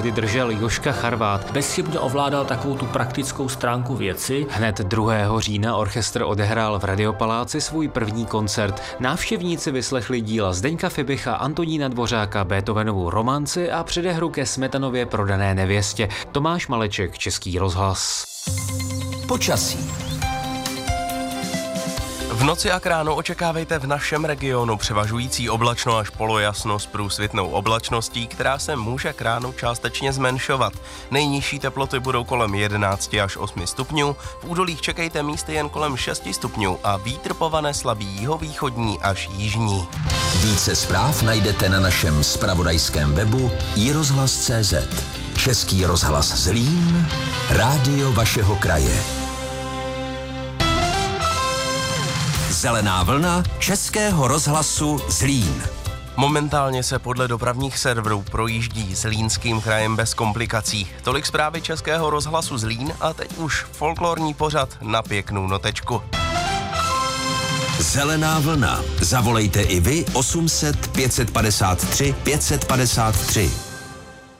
tehdy držel Jožka Charvát. Bezchybně ovládal takovou tu praktickou stránku věci. Hned 2. října orchestr odehrál v Radiopaláci svůj první koncert. Návštěvníci vyslechli díla Zdeňka Fibicha, Antonína Dvořáka, Beethovenovu romanci a předehru ke Smetanově Prodané nevěstě. Tomáš Maleček, Český rozhlas. Počasí. V noci a k ránu očekávejte v našem regionu převažující oblačno až polojasno s průsvitnou oblačností, která se může k ránu částečně zmenšovat. Nejnižší teploty budou kolem 11 až 8 stupňů, v údolích čekejte místy jen kolem 6 stupňů a vítr povane slabý jihovýchodní až jižní. Více zpráv najdete na našem zpravodajském webu iRozhlas.cz. Český rozhlas Zlín, rádio vašeho kraje. Zelená vlna Českého rozhlasu Zlín. Momentálně se podle dopravních serverů projíždí Zlínským krajem bez komplikací. Tolik zprávy Českého rozhlasu Zlín a teď už folklorní pořad na pěknou notečku. Zelená vlna. Zavolejte i vy 800 553 553.